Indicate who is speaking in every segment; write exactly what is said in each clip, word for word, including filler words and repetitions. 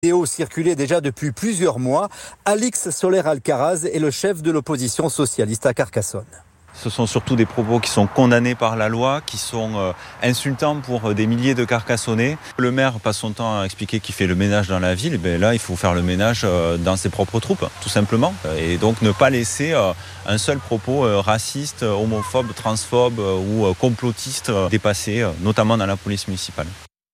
Speaker 1: Vidéo circulait déjà depuis plusieurs mois. Alix Soler Alcaraz est le chef de l'opposition socialiste à Carcassonne.
Speaker 2: Ce sont surtout des propos qui sont condamnés par la loi, qui sont euh, insultants pour des milliers de Carcassonnais. Le maire passe son temps à expliquer qu'il fait le ménage dans la ville. Et bien là, il faut faire le ménage euh, dans ses propres troupes, tout simplement. Et donc ne pas laisser euh, un seul propos euh, raciste, homophobe, transphobe euh, ou euh, complotiste euh, dépasser, euh, notamment dans la police municipale.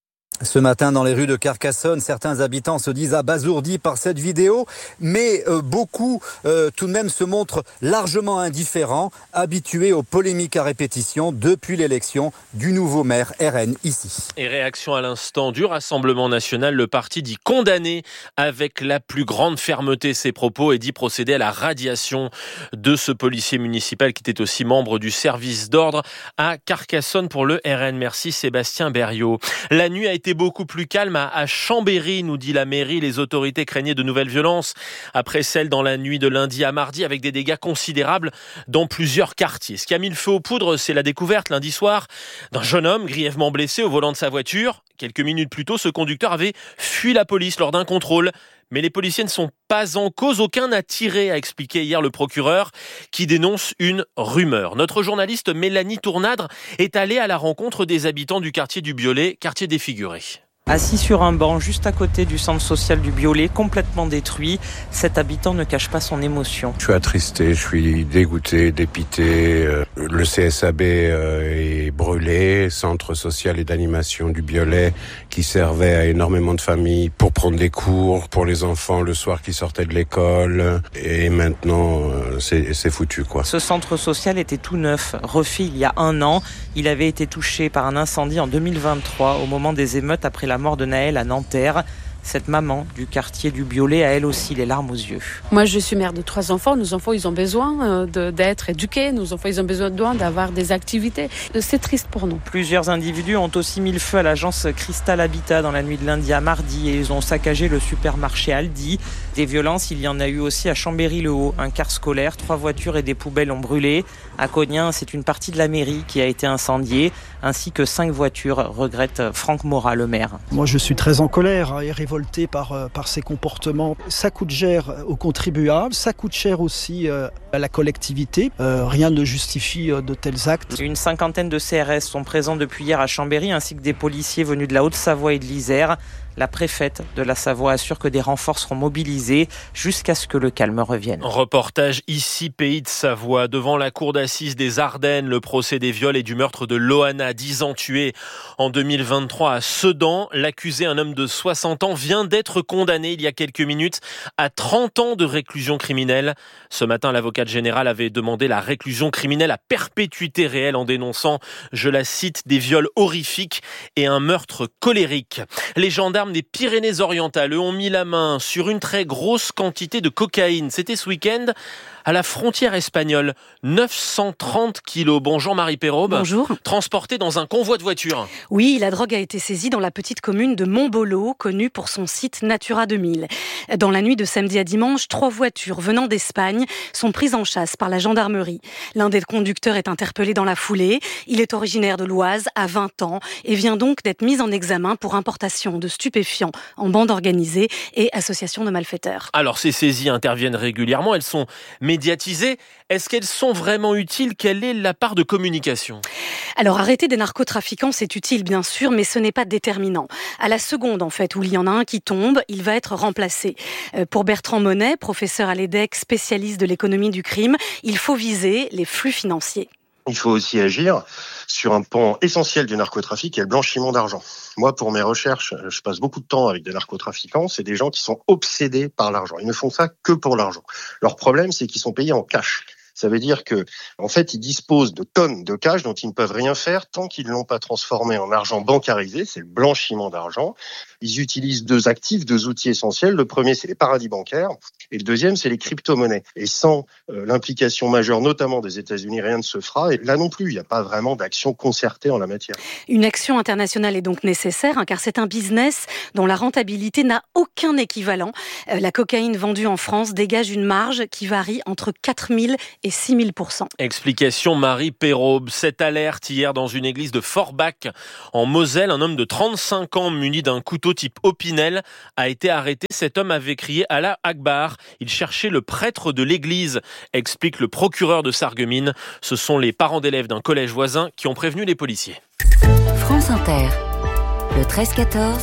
Speaker 1: Ce matin, dans les rues de Carcassonne, certains habitants se disent abasourdis par cette vidéo, mais euh, beaucoup euh, tout de même se montrent largement indifférents, habitués aux polémiques à répétition depuis l'élection du nouveau maire R N ici.
Speaker 3: Et réaction à l'instant du Rassemblement national, le parti dit condamner avec la plus grande fermeté ses propos et dit procéder à la radiation de ce policier municipal qui était aussi membre du service d'ordre à Carcassonne pour le R N. Merci Sébastien Berriot. La nuit a été beaucoup plus calme à Chambéry, nous dit la mairie. Les autorités craignaient de nouvelles violences après celles dans la nuit de lundi à mardi avec des dégâts considérables dans plusieurs quartiers. Ce qui a mis le feu aux poudres, c'est la découverte lundi soir d'un jeune homme grièvement blessé au volant de sa voiture. Quelques minutes plus tôt, ce conducteur avait fui la police lors d'un contrôle. Mais les policiers ne sont pas en cause. Aucun n'a tiré, a expliqué hier le procureur qui dénonce une rumeur. Notre journaliste Mélanie Tournadre est allée à la rencontre des habitants du quartier du Biolay, quartier défiguré.
Speaker 4: Assis sur un banc juste à côté du centre social du Biolay, complètement détruit, cet habitant ne cache pas son émotion.
Speaker 5: Je suis attristé, je suis dégoûté, dépité. Le C S A B est brûlé, centre social et d'animation du Biolay qui servait à énormément de familles pour prendre des cours pour les enfants le soir qui sortaient de l'école. Et maintenant, c'est, c'est foutu, quoi.
Speaker 4: Ce centre social était tout neuf, refait il y a un an. Il avait été touché par un incendie en deux mille vingt-trois au moment des émeutes après la mort de Naël à Nanterre. Cette maman du quartier du Biolay a elle aussi les larmes aux yeux.
Speaker 6: Moi, je suis mère de trois enfants. Nos enfants, ils ont besoin de, d'être éduqués. Nos enfants, ils ont besoin d'avoir des activités. C'est triste pour nous.
Speaker 4: Plusieurs individus ont aussi mis le feu à l'agence Cristal Habitat dans la nuit de lundi à mardi et ils ont saccagé le supermarché Aldi. Des violences, il y en a eu aussi à Chambéry-le-Haut. Un car scolaire, trois voitures et des poubelles ont brûlé. À Cognin, c'est une partie de la mairie qui a été incendiée, ainsi que cinq voitures, regrette Franck Morat, le maire.
Speaker 7: Moi, je suis très en colère et révolté par, par ces comportements. Ça coûte cher aux contribuables, ça coûte cher aussi à la collectivité. Euh, rien ne justifie de tels actes.
Speaker 4: Une cinquantaine de C R S sont présents depuis hier à Chambéry, ainsi que des policiers venus de la Haute-Savoie et de l'Isère. La préfète de la Savoie assure que des renforts seront mobilisés jusqu'à ce que le calme revienne.
Speaker 3: Reportage ici, Pays de Savoie. Devant la cour d'assises des Ardennes, le procès des viols et du meurtre de Loana, dix ans tuée en deux mille vingt-trois à Sedan. L'accusé, un homme de soixante ans, vient d'être condamné il y a quelques minutes à trente ans de réclusion criminelle. Ce matin, l'avocate générale avait demandé la réclusion criminelle à perpétuité réelle en dénonçant, je la cite, des viols horrifiques et un meurtre colérique. Les gendarmes des Pyrénées-Orientales ont mis la main sur une très grosse quantité de cocaïne. C'était ce week-end à la frontière espagnole. neuf cent trente kilos. Bon, Jean-Marie Perraube.
Speaker 8: Bonjour.
Speaker 3: Transporté dans un convoi de voitures.
Speaker 8: Oui, la drogue a été saisie dans la petite commune de Montbolo, connue pour son site Natura deux mille. Dans la nuit de samedi à dimanche, trois voitures venant d'Espagne sont prises en chasse par la gendarmerie. L'un des conducteurs est interpellé dans la foulée. Il est originaire de l'Oise, à vingt ans, et vient donc d'être mis en examen pour importation de stupéfiants en bande organisée et association de malfaiteurs.
Speaker 3: Alors, ces saisies interviennent régulièrement. Elles sont médiatisées. Est-ce qu'elles sont vraiment utiles ? Quelle est la part de communication ?
Speaker 8: Alors, arrêter des narcotrafiquants, c'est utile, bien sûr, mais ce n'est pas déterminant. À la seconde, en fait, où il y en a un qui tombe, il va être remplacé. Euh, pour Bertrand Monet, professeur à l'E D E C, spécialiste de l'économie du crime, il faut viser les flux financiers.
Speaker 9: Il faut aussi agir sur un pan essentiel du narcotrafic qui est le blanchiment d'argent. Moi, pour mes recherches, je passe beaucoup de temps avec des narcotrafiquants. C'est des gens qui sont obsédés par l'argent. Ils ne font ça que pour l'argent. Leur problème, c'est qu'ils sont payés en cash. Ça veut dire que, en fait, ils disposent de tonnes de cash dont ils ne peuvent rien faire tant qu'ils ne l'ont pas transformé en argent bancarisé. C'est le blanchiment d'argent. Ils utilisent deux actifs, deux outils essentiels. Le premier, c'est les paradis bancaires. Et le deuxième, c'est les crypto-monnaies. Et sans euh, l'implication majeure, notamment des États-Unis, rien ne se fera. Et là non plus, il n'y a pas vraiment d'action concertée en la matière.
Speaker 8: Une action internationale est donc nécessaire, hein, car c'est un business dont la rentabilité n'a aucun équivalent. Euh, la cocaïne vendue en France dégage une marge qui varie entre quatre mille et six mille pour cent.
Speaker 3: Explication Marie Perraube. Cette alerte hier dans une église de Forbach en Moselle, un homme de trente-cinq ans muni d'un couteau type Opinel a été arrêté. Cet homme avait crié Allah Akbar. Il cherchait le prêtre de l'église, explique le procureur de Sarreguemines. Ce sont les parents d'élèves d'un collège voisin qui ont prévenu les policiers.
Speaker 10: France Inter, le treize quatorze,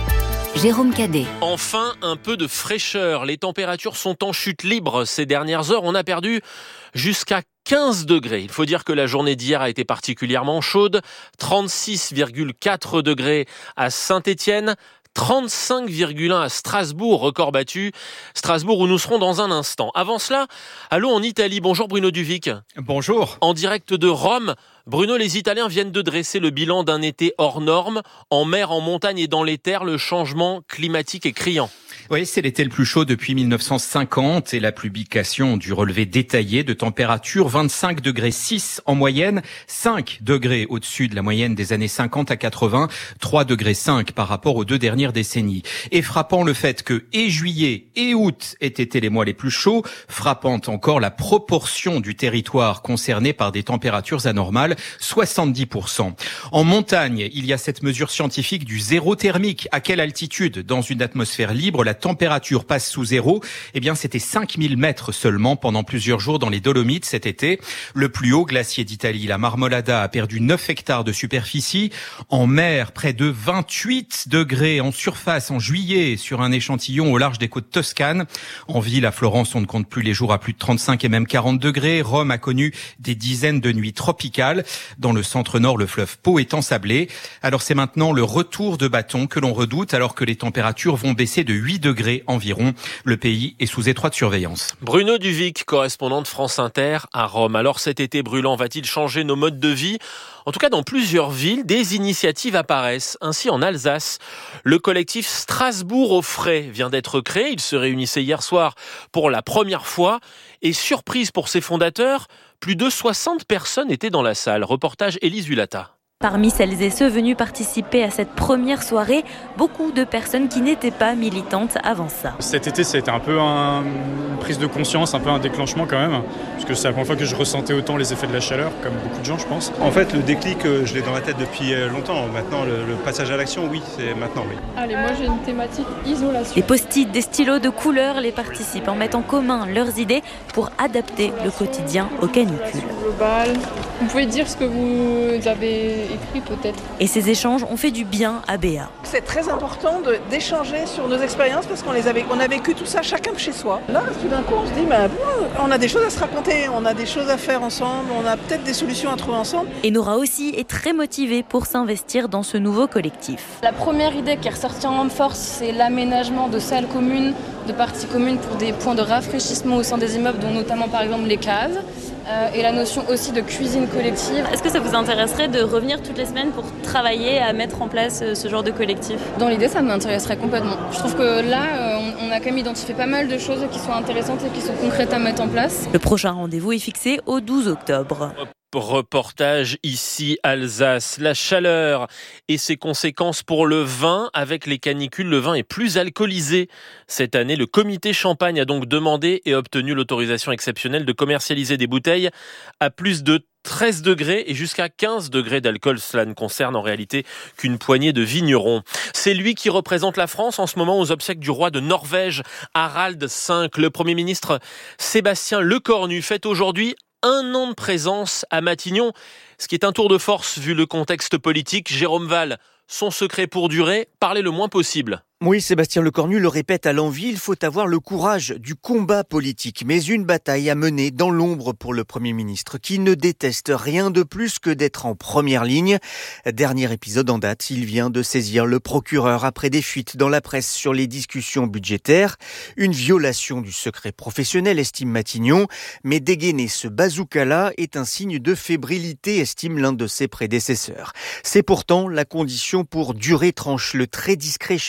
Speaker 10: Jérôme Cadet.
Speaker 3: Enfin, un peu de fraîcheur. Les températures sont en chute libre ces dernières heures. On a perdu jusqu'à quinze degrés. Il faut dire que la journée d'hier a été particulièrement chaude. trente-six virgule quatre degrés à Saint-Étienne. trente-cinq virgule un à Strasbourg, record battu. Strasbourg où nous serons dans un instant. Avant cela, allons en Italie. Bonjour Bruno Duvic.
Speaker 11: Bonjour.
Speaker 3: En direct de Rome. Bruno, les Italiens viennent de dresser le bilan d'un été hors norme. En mer, en montagne et dans les terres, le changement climatique est criant.
Speaker 11: Oui, c'est l'été le plus chaud depuis mille neuf cent cinquante et la publication du relevé détaillé de température vingt-cinq degrés six en moyenne, cinq degrés au-dessus de la moyenne des années cinquante à quatre-vingts, trois degrés cinq par rapport aux deux dernières décennies. Et frappant le fait que et juillet et août aient été les mois les plus chauds, frappant encore la proportion du territoire concerné par des températures anormales, soixante-dix pour cent. En montagne, il y a cette mesure scientifique du zéro thermique. À quelle altitude, dans une atmosphère libre, la température passe sous zéro? Eh bien, c'était cinq mille mètres seulement pendant plusieurs jours dans les Dolomites cet été. Le plus haut glacier d'Italie, la Marmolada, a perdu neuf hectares de superficie. En mer, près de vingt-huit degrés en surface en juillet sur un échantillon au large des côtes toscanes. En ville, à Florence, on ne compte plus les jours à plus de trente-cinq et même quarante degrés. Rome a connu des dizaines de nuits tropicales. Dans le centre-nord, le fleuve Pô est ensablé. Alors c'est maintenant le retour de bâton que l'on redoute alors que les températures vont baisser de huit degrés environ. Le pays est sous étroite surveillance.
Speaker 3: Bruno Duvic, correspondant de France Inter à Rome. Alors cet été brûlant va-t-il changer nos modes de vie ? En tout cas, dans plusieurs villes, des initiatives apparaissent. Ainsi, en Alsace, le collectif Strasbourg au frais vient d'être créé. Il se réunissait hier soir pour la première fois. Et surprise pour ses fondateurs, plus de soixante personnes étaient dans la salle. Reportage Élise Hulata.
Speaker 12: Parmi celles et ceux venus participer à cette première soirée, beaucoup de personnes qui n'étaient pas militantes avant ça.
Speaker 13: Cet été, ça a été un peu un, une prise de conscience, un peu un déclenchement quand même, parce que c'est la première fois que je ressentais autant les effets de la chaleur, comme beaucoup de gens, je pense.
Speaker 14: En fait, le déclic, je l'ai dans la tête depuis longtemps. Maintenant, le, le passage à l'action, oui, c'est maintenant, oui.
Speaker 15: Allez, moi j'ai une thématique isolation.
Speaker 12: Des post-it, des stylos de couleur, les participants mettent en commun leurs idées pour adapter le quotidien aux canicules.
Speaker 15: Global. Vous pouvez dire ce que vous avez écrit peut-être.
Speaker 12: Et ces échanges ont fait du bien à Béa.
Speaker 16: C'est très important de, d'échanger sur nos expériences parce qu'on les avait, on a vécu tout ça chacun chez soi. Là, tout d'un coup, on se dit, bah, on a des choses à se raconter, on a des choses à faire ensemble, on a peut-être des solutions à trouver ensemble.
Speaker 12: Et Nora aussi est très motivée pour s'investir dans ce nouveau collectif.
Speaker 17: La première idée qui est ressortie en force, c'est l'aménagement de salles communes, de parties communes pour des points de rafraîchissement au sein des immeubles, dont notamment par exemple les caves. Euh, et la notion aussi de cuisine collective.
Speaker 12: Est-ce que ça vous intéresserait de revenir toutes les semaines pour travailler à mettre en place euh, ce genre de collectif ?
Speaker 17: Dans l'idée, ça m'intéresserait complètement. Je trouve que là, euh, on, on a quand même identifié pas mal de choses qui sont intéressantes et qui sont concrètes à mettre en place.
Speaker 12: Le prochain rendez-vous est fixé au douze octobre.
Speaker 3: Reportage ici Alsace, la chaleur et ses conséquences pour le vin. Avec les canicules, le vin est plus alcoolisé. Cette année, le comité Champagne a donc demandé et obtenu l'autorisation exceptionnelle de commercialiser des bouteilles à plus de treize degrés et jusqu'à quinze degrés d'alcool. Cela ne concerne en réalité qu'une poignée de vignerons. C'est lui qui représente la France en ce moment aux obsèques du roi de Norvège, Harald cinq. Le Premier ministre Sébastien Lecornu fête aujourd'hui un an de présence à Matignon, ce qui est un tour de force vu le contexte politique. Jérôme Val, son secret pour durer, parler le moins possible.
Speaker 18: Oui, Sébastien Lecornu le répète à l'envi, il faut avoir le courage du combat politique. Mais une bataille à mener dans l'ombre pour le Premier ministre, qui ne déteste rien de plus que d'être en première ligne. Dernier épisode en date, il vient de saisir le procureur après des fuites dans la presse sur les discussions budgétaires. Une violation du secret professionnel, estime Matignon. Mais dégainer ce bazooka-là est un signe de fébrilité, estime l'un de ses prédécesseurs. C'est pourtant la condition pour durer, tranche le très discret chef du gouvernement.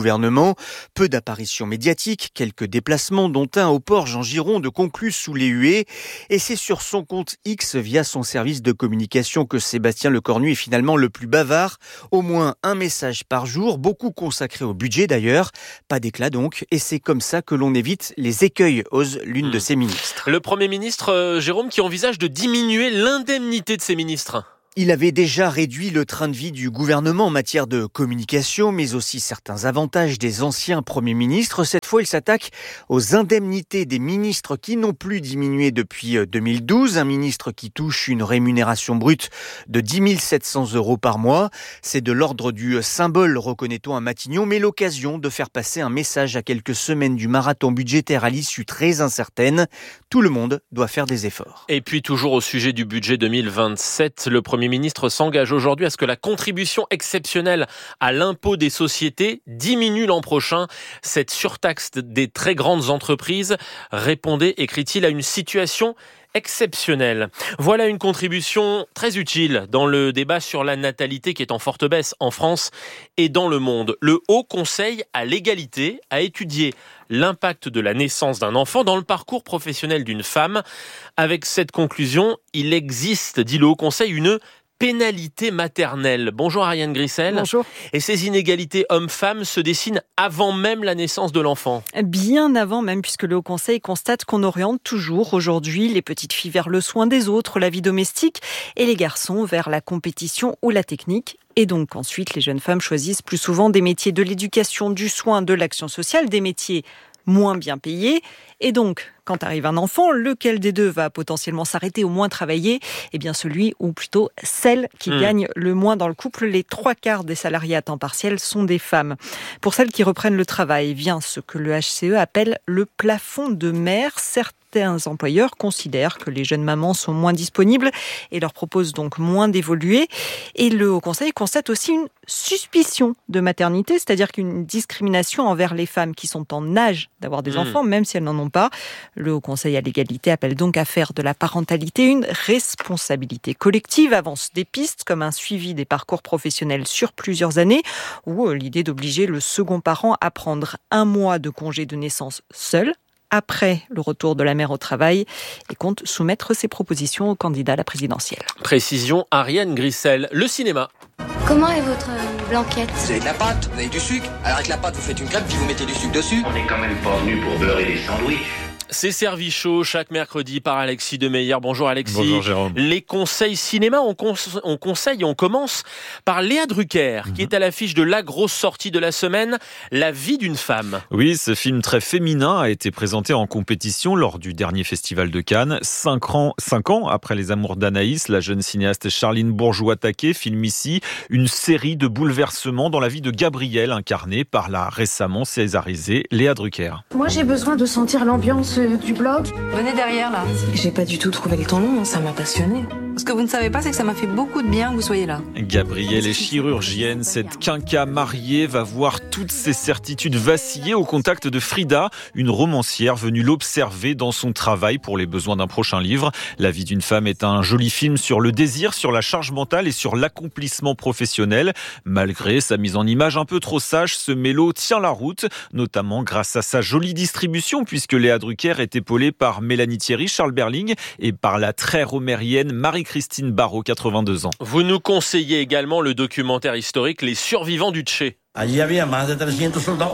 Speaker 18: gouvernement. Peu d'apparitions médiatiques, quelques déplacements, dont un au port Jean Gironde conclu sous les huées. Et c'est sur son compte X, via son service de communication, que Sébastien Lecornu est finalement le plus bavard. Au moins un message par jour, beaucoup consacré au budget d'ailleurs. Pas d'éclat donc, et c'est comme ça que l'on évite les écueils, ose l'une mmh. de ses ministres.
Speaker 3: Le Premier ministre, euh, Jérôme, qui envisage de diminuer l'indemnité de ses ministres.
Speaker 18: Il avait déjà réduit le train de vie du gouvernement en matière de communication, mais aussi certains avantages des anciens premiers ministres. Cette fois, il s'attaque aux indemnités des ministres qui n'ont plus diminué depuis deux mille douze. Un ministre qui touche une rémunération brute de dix mille sept cents euros par mois. C'est de l'ordre du symbole, reconnaît-on à Matignon, mais l'occasion de faire passer un message à quelques semaines du marathon budgétaire à l'issue très incertaine. Tout le monde doit faire des efforts.
Speaker 3: Et puis, toujours au sujet du budget deux mille vingt-sept, le Premier ministre s'engage aujourd'hui à ce que la contribution exceptionnelle à l'impôt des sociétés diminue l'an prochain. Cette surtaxe des très grandes entreprises répondait, écrit-il, à une situation exceptionnelle. Voilà une contribution très utile dans le débat sur la natalité qui est en forte baisse en France et dans le monde. Le Haut Conseil à l'égalité a étudié l'impact de la naissance d'un enfant dans le parcours professionnel d'une femme. Avec cette conclusion, il existe, dit le Haut Conseil, une pénalité maternelle. Bonjour Ariane Grissel.
Speaker 19: Bonjour.
Speaker 3: Et ces inégalités hommes-femmes se dessinent avant même la naissance de l'enfant.
Speaker 19: Bien avant même, puisque le Haut Conseil constate qu'on oriente toujours aujourd'hui les petites filles vers le soin des autres, la vie domestique, et les garçons vers la compétition ou la technique. Et donc ensuite, les jeunes femmes choisissent plus souvent des métiers de l'éducation, du soin, de l'action sociale, des métiers moins bien payés. Et donc, quand arrive un enfant, lequel des deux va potentiellement s'arrêter ou moins travailler ? Eh bien celui, ou plutôt celle qui mmh. gagne le moins dans le couple. Les trois quarts des salariés à temps partiel sont des femmes. Pour celles qui reprennent le travail, vient ce que le H C E appelle le plafond de mère. Certains employeurs considèrent que les jeunes mamans sont moins disponibles et leur proposent donc moins d'évoluer. Et le Haut Conseil constate aussi une suspicion de maternité, c'est-à-dire qu'une discrimination envers les femmes qui sont en âge d'avoir des mmh. enfants, même si elles n'en ont pas. Le Haut Conseil à l'égalité appelle donc à faire de la parentalité une responsabilité collective, avance des pistes comme un suivi des parcours professionnels sur plusieurs années ou l'idée d'obliger le second parent à prendre un mois de congé de naissance seul après le retour de la mère au travail et compte soumettre ses propositions au candidat à la présidentielle.
Speaker 3: Précision Ariane Grissel. Le cinéma.
Speaker 20: Comment est votre blanquette ?
Speaker 21: Vous avez de la pâte, vous avez du sucre. Alors avec la pâte, vous faites une crêpe puis vous mettez du sucre dessus.
Speaker 22: On n'est quand même pas venu pour beurrer des sandwichs.
Speaker 3: C'est servi chaud chaque mercredi par Alexis Demeyer. Bonjour Alexis.
Speaker 2: Bonjour Jérôme.
Speaker 3: Les conseils cinéma, on, cons- on conseille, on commence par Léa Drucker, mmh. qui est à l'affiche de la grosse sortie de la semaine, La vie d'une femme.
Speaker 2: Oui, ce film très féminin a été présenté en compétition lors du dernier festival de Cannes. Cinq ans, cinq ans après Les Amours d'Anaïs, la jeune cinéaste Charline Bourgeois-Taquet filme ici une série de bouleversements dans la vie de Gabrielle, incarnée par la récemment césarisée Léa Drucker.
Speaker 23: Moi, j'ai besoin de sentir l'ambiance du blog.
Speaker 24: Venez derrière là.
Speaker 23: J'ai pas du tout trouvé le temps long, ça m'a passionné.
Speaker 24: Ce que vous ne savez pas, c'est que ça m'a fait beaucoup de bien que vous soyez là.
Speaker 2: Gabrielle est chirurgienne. Cette quinca mariée va voir toutes ses certitudes vaciller au contact de Frida, une romancière venue l'observer dans son travail pour les besoins d'un prochain livre. La vie d'une femme est un joli film sur le désir, sur la charge mentale et sur l'accomplissement professionnel. Malgré sa mise en image un peu trop sage, ce mélo tient la route, notamment grâce à sa jolie distribution, puisque Léa Drucker est épaulée par Mélanie Thierry, Charles Berling et par la très romérienne Marie-Christine Barrault, quatre-vingt-deux ans.
Speaker 3: Vous nous conseillez également le documentaire historique Les survivants du Tché.
Speaker 25: Allí había más de trescientos soldados.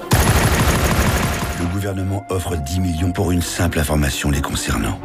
Speaker 25: Le gouvernement offre dix millions pour une simple information les concernant.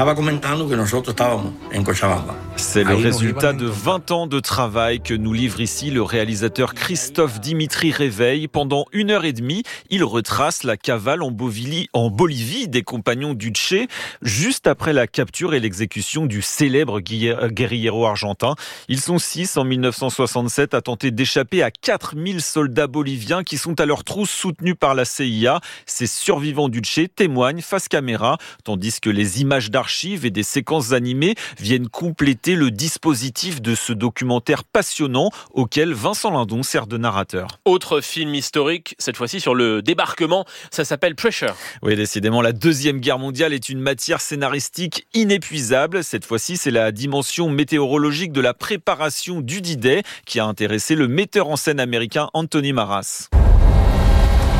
Speaker 2: C'est le résultat de vingt ans de travail que nous livre ici le réalisateur Christophe Dimitri Réveil. Pendant une heure et demie, il retrace la cavale en Bolivie, en Bolivie des compagnons du Tché, juste après la capture et l'exécution du célèbre guérillero argentin. Ils sont six en mille neuf cent soixante-sept à tenter d'échapper à quatre mille soldats boliviens qui sont à leur trousse soutenus par la C I A. Ces survivants du Tché témoignent face caméra, tandis que les images d'archives et des séquences animées viennent compléter le dispositif de ce documentaire passionnant auquel Vincent Lindon sert de narrateur.
Speaker 3: Autre film historique, cette fois-ci sur le débarquement, ça s'appelle Pressure.
Speaker 2: Oui, décidément, la Deuxième Guerre mondiale est une matière scénaristique inépuisable. Cette fois-ci, c'est la dimension météorologique de la préparation du D-Day qui a intéressé le metteur en scène américain Anthony Maras.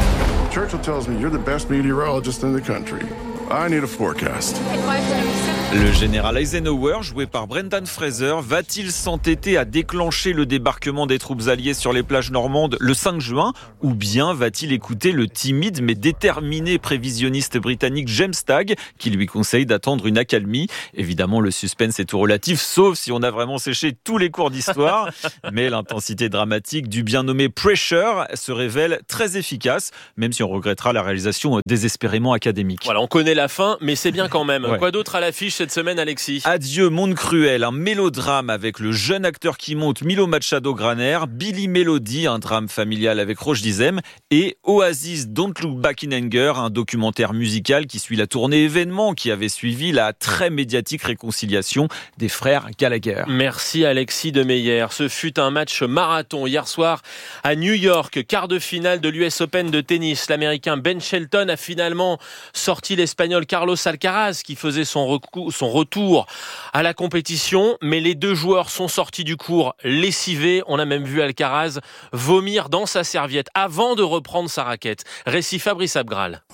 Speaker 1: Churchill tells me you're the best meteorologist in the country. I need a forecast.
Speaker 2: Le général Eisenhower, joué par Brendan Fraser, va-t-il s'entêter à déclencher le débarquement des troupes alliées sur les plages normandes le cinq juin, ou bien va-t-il écouter le timide mais déterminé prévisionniste britannique James Tagg, qui lui conseille d'attendre une accalmie? Évidemment, le suspense est tout relatif, sauf si on a vraiment séché tous les cours d'histoire. Mais l'intensité dramatique du bien nommé Pressure se révèle très efficace, même si on regrettera la réalisation désespérément académique.
Speaker 3: Voilà, on connaît la fin, mais c'est bien quand même.
Speaker 2: Ouais.
Speaker 3: Quoi d'autre à l'affiche cette semaine, Alexis?
Speaker 2: Adieu Monde Cruel, un mélodrame avec le jeune acteur qui monte Milo Machado-Graner, Billy Melody, un drame familial avec Roche Dizem, et Oasis Don't Look Back in Anger, un documentaire musical qui suit la tournée événement qui avait suivi la très médiatique réconciliation des frères Gallagher.
Speaker 3: Merci Alexis Demeyer. Ce fut un match marathon hier soir à New York, quart de finale de l'U S Open de tennis. L'Américain Ben Shelton a finalement sorti l'Espagnol Carlos Alcaraz qui faisait son, recou- son retour à la compétition, mais les deux joueurs sont sortis du court lessivés. On a même vu Alcaraz vomir dans sa serviette avant de reprendre sa raquette. Récit Fabrice Abgral.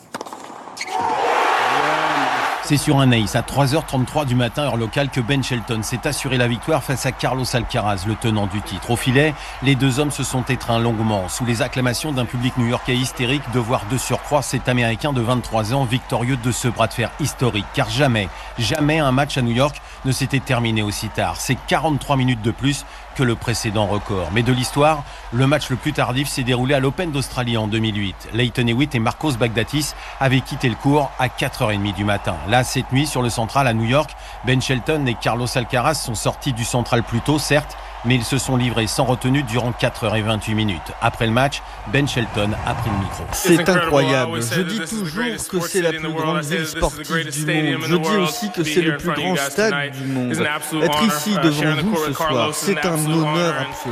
Speaker 4: C'est sur un ace à trois heures trente-trois du matin, heure locale, que Ben Shelton s'est assuré la victoire face à Carlos Alcaraz, le tenant du titre. Au filet, les deux hommes se sont étreints longuement, sous les acclamations d'un public new-yorkais hystérique, de voir de surcroît cet Américain de vingt-trois ans victorieux de ce bras de fer historique. Car jamais, jamais un match à New York ne s'était terminé aussi tard. C'est quarante-trois minutes de plus que le précédent record. Mais de l'histoire, le match le plus tardif s'est déroulé à l'Open d'Australie en deux mille huit. Lleyton Hewitt et Marcos Baghdatis avaient quitté le court à quatre heures trente du matin. Là, cette nuit, sur le Central à New York, Ben Shelton et Carlos Alcaraz sont sortis du Central plus tôt, certes, mais ils se sont livrés sans retenue durant quatre heures vingt-huit minutes. Après le match, Ben Shelton a pris le micro.
Speaker 5: C'est incroyable. Je dis toujours que c'est la plus grande ville sportive du monde. Je dis aussi que c'est le plus grand stade du monde. Être ici devant vous ce soir, c'est un honneur absolu.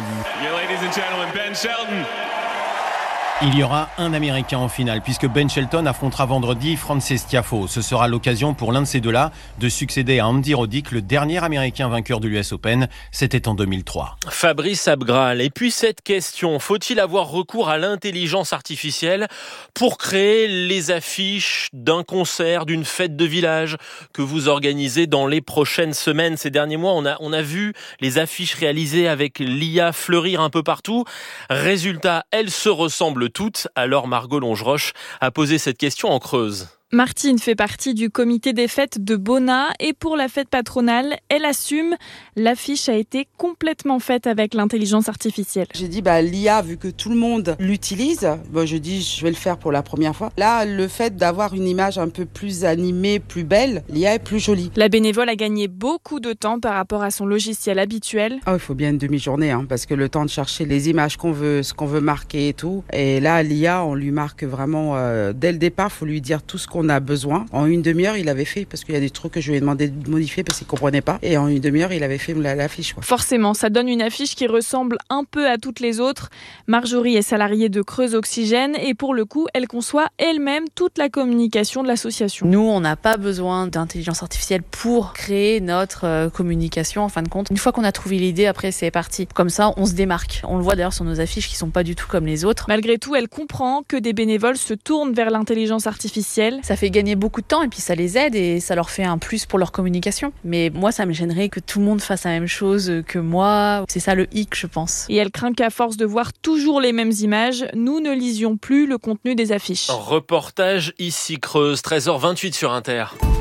Speaker 4: Il y aura un Américain en finale, puisque Ben Shelton affrontera vendredi Frances Tiafoe. Ce sera l'occasion pour l'un de ces deux-là de succéder à Andy Roddick, le dernier Américain vainqueur de l'U S Open. C'était en deux mille trois.
Speaker 3: Fabrice Abgral. Et puis cette question, faut-il avoir recours à l'intelligence artificielle pour créer les affiches d'un concert, d'une fête de village que vous organisez dans les prochaines semaines? Ces derniers mois, on a, on a vu les affiches réalisées avec l'I A fleurir un peu partout. Résultat, elles se ressemblent toutes. Alors Margot Longeroche a posé cette question en Creuse.
Speaker 6: Martine fait partie du comité des fêtes de Bona et pour la fête patronale, elle assume, l'affiche a été complètement faite avec l'intelligence artificielle.
Speaker 7: J'ai dit, bah, l'I A, vu que tout le monde l'utilise, bah, je dis, je vais le faire pour la première fois. Là, le fait d'avoir une image un peu plus animée, plus belle, l'I A est plus jolie.
Speaker 6: La bénévole a gagné beaucoup de temps par rapport à son logiciel habituel.
Speaker 7: Oh, il faut bien une demi-journée, hein, parce que le temps de chercher les images qu'on veut, ce qu'on veut marquer et tout. Et là, l'I A, on lui marque vraiment, euh, dès le départ, il faut lui dire tout ce qu'on on a besoin. En une demi-heure, il avait fait, parce qu'il y a des trucs que je lui ai demandé de modifier parce qu'il ne comprenait pas. Et en une demi-heure, il avait fait l'affiche. Quoi.
Speaker 6: Forcément, ça donne une affiche qui ressemble un peu à toutes les autres. Marjorie est salariée de Creuse Oxygène et pour le coup, elle conçoit elle-même toute la communication de l'association.
Speaker 26: Nous, on n'a pas besoin d'intelligence artificielle pour créer notre euh, communication, en fin de compte. Une fois qu'on a trouvé l'idée, après, c'est parti. Comme ça, on se démarque. On le voit d'ailleurs sur nos affiches qui ne sont pas du tout comme les autres.
Speaker 6: Malgré tout, elle comprend que des bénévoles se tournent vers l'intelligence artificielle.
Speaker 26: Ça fait gagner beaucoup de temps et puis ça les aide et ça leur fait un plus pour leur communication. Mais moi, ça me gênerait que tout le monde fasse la même chose que moi. C'est ça le hic, je pense.
Speaker 6: Et elle craint qu'à force de voir toujours les mêmes images, nous ne lisions plus le contenu des affiches.
Speaker 3: Reportage ici Creuse, treize heures vingt-huit sur Inter.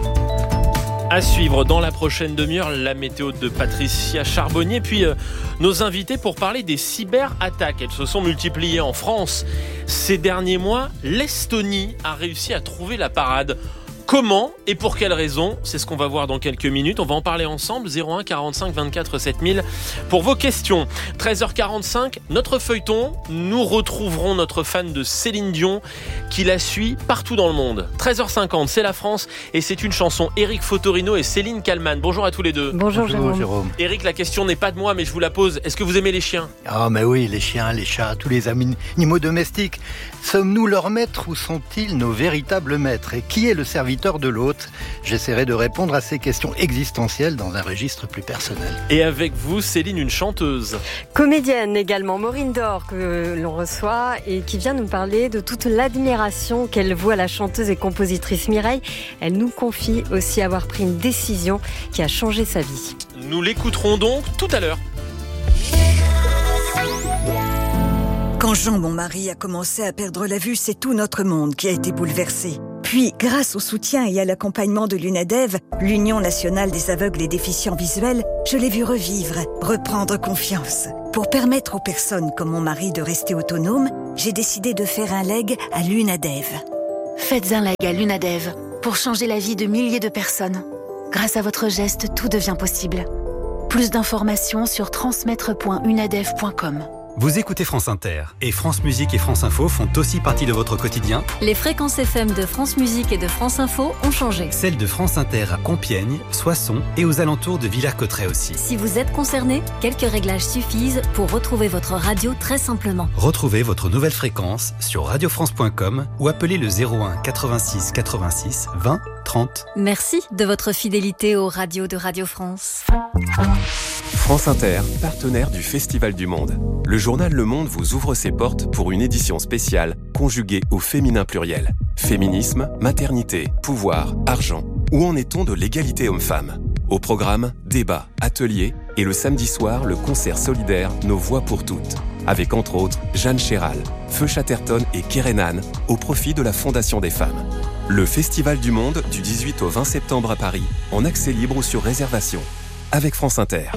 Speaker 3: À suivre dans la prochaine demi-heure, la météo de Patricia Charbonnier, puis euh, nos invités pour parler des cyberattaques. Elles se sont multipliées en France. Ces derniers mois, l'Estonie a réussi à trouver la parade. Comment et pour quelles raisons? C'est ce qu'on va voir dans quelques minutes. On va en parler ensemble. zéro un quarante-cinq vingt-quatre sept mille pour vos questions. treize heures quarante-cinq, notre feuilleton. Nous retrouverons notre fan de Céline Dion qui la suit partout dans le monde. treize heures cinquante, c'est la France et c'est une chanson. Éric Fotorino et Céline Kallmann. Bonjour à tous les deux.
Speaker 27: Bonjour, Bonjour Jérôme. Jérôme.
Speaker 3: Éric, la question n'est pas de moi mais je vous la pose. Est-ce que vous aimez les chiens?
Speaker 27: Ah mais oui, les chiens, les chats, tous les animaux domestiques. Sommes-nous leurs maîtres ou sont-ils nos véritables maîtres? Et qui est le serviteur géniteur de l'autre. J'essaierai de répondre à ces questions existentielles dans un registre plus personnel.
Speaker 3: Et avec vous, Céline, une chanteuse.
Speaker 8: Comédienne également, Maureen Dor, que l'on reçoit et qui vient nous parler de toute l'admiration qu'elle voue à la chanteuse et compositrice Mireille. Elle nous confie aussi avoir pris une décision qui a changé sa vie.
Speaker 3: Nous l'écouterons donc tout à l'heure.
Speaker 9: Quand Jean, mon mari, a commencé à perdre la vue, c'est tout notre monde qui a été bouleversé. Puis, grâce au soutien et à l'accompagnement de l'UNADEV, l'Union nationale des aveugles et déficients visuels, je l'ai vu revivre, reprendre confiance. Pour permettre aux personnes comme mon mari de rester autonomes, j'ai décidé de faire un leg à l'UNADEV.
Speaker 10: Faites un leg à l'UNADEV pour changer la vie de milliers de personnes. Grâce à votre geste, tout devient possible. Plus d'informations sur transmettre point unadev point com.
Speaker 11: Vous écoutez France Inter et France Musique et France Info font aussi partie de votre quotidien.
Speaker 12: Les fréquences F M de France Musique et de France Info ont changé.
Speaker 11: Celles de France Inter à Compiègne, Soissons et aux alentours de Villers-Cotterêts aussi.
Speaker 12: Si vous êtes concerné, quelques réglages suffisent pour retrouver votre radio très simplement.
Speaker 11: Retrouvez votre nouvelle fréquence sur radio france point com ou appelez le zéro un quatre-vingt-six quatre-vingt-six vingt trente.
Speaker 12: Merci de votre fidélité aux radios de Radio France.
Speaker 13: France Inter, partenaire du Festival du Monde. Le journal Le Monde vous ouvre ses portes pour une édition spéciale conjuguée au féminin pluriel. Féminisme, maternité, pouvoir, argent. Où en est-on de l'égalité homme-femme ? Au programme, débats, ateliers et le samedi soir, le concert solidaire Nos Voix pour toutes. Avec entre autres Jeanne Chéral, Feu Chatterton et Kerenan au profit de la Fondation des femmes. Le Festival du Monde du dix-huit au vingt septembre à Paris, en accès libre ou sur réservation. Avec France Inter.